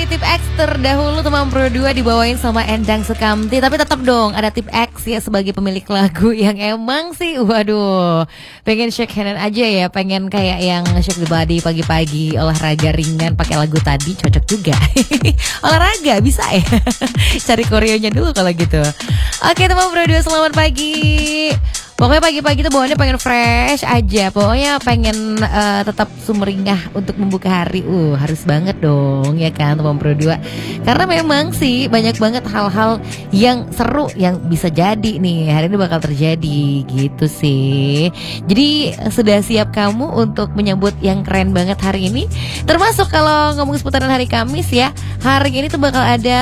dari tip X terdahulu teman Pro 2 dibawain sama Endang Sukamti. Tapi tetap dong ada tip X ya sebagai pemilik lagu yang emang sih waduh pengen shake hand aja ya. Pengen kayak yang shake the body pagi-pagi olahraga ringan pakai lagu tadi cocok juga. Olahraga bisa ya. Cari koreonya dulu kalau gitu. Oke teman Pro 2 selamat pagi. Pokoknya pagi-pagi tuh bawaannya pengen fresh aja. Pokoknya pengen tetap sumringah untuk membuka hari. Harus banget dong ya kan teman Pro 2. Karena memang sih banyak banget hal-hal yang seru yang bisa jadi nih. Hari ini bakal terjadi gitu sih. Jadi sudah siap kamu untuk menyambut yang keren banget hari ini? Termasuk kalau ngomong seputaran hari Kamis ya. Hari ini tuh bakal ada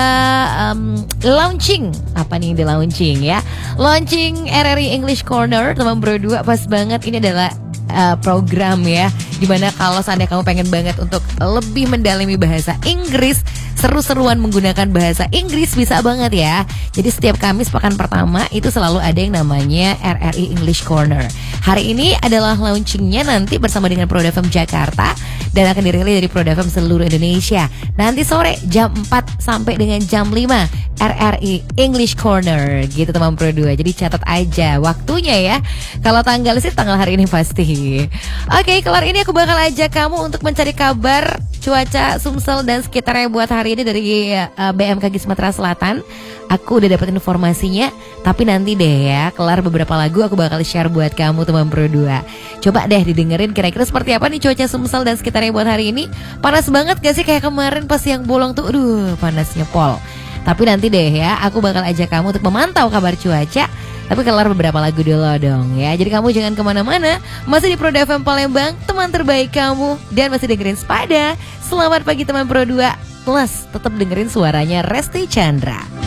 launching. Apa nih di launching ya? Launching RRI English Corner teman Pro 2 pas banget. Ini adalah program ya dimana kalau seandainya kamu pengen banget untuk lebih mendalami bahasa Inggris, seru-seruan menggunakan bahasa Inggris bisa banget ya. Jadi setiap Kamis pekan pertama itu selalu ada yang namanya RRI English Corner. Hari ini adalah launchingnya nanti bersama dengan Pro FM Jakarta dan akan dirilis dari Pro FM seluruh Indonesia. Nanti sore jam 4 sampai dengan jam 5 RRI English Corner gitu teman Pro 2. Jadi catat aja waktunya ya. Kalau tanggal sih tanggal hari ini pasti. Oke, kelar ini aku bakal ajak kamu untuk mencari kabar cuaca Sumsel dan sekitarnya buat hari ini dari BMKG Sumatera Selatan. Aku udah dapat informasinya, tapi nanti deh ya, kelar beberapa lagu aku bakal share buat kamu teman Pro 2. Coba deh didengerin kira-kira seperti apa nih cuaca Sumsel dan sekitarnya buat hari ini. Panas banget gak sih kayak kemarin pas yang bolong tuh, aduh panasnya pol. Tapi nanti deh ya, aku bakal ajak kamu untuk memantau kabar cuaca. Tapi kelar beberapa lagu dulu dong ya. Jadi kamu jangan kemana-mana. Masih di Pro FM Palembang, teman terbaik kamu. Dan masih dengerin Spada. Selamat pagi teman Pro 2. Plus tetap dengerin suaranya Resti Chandra.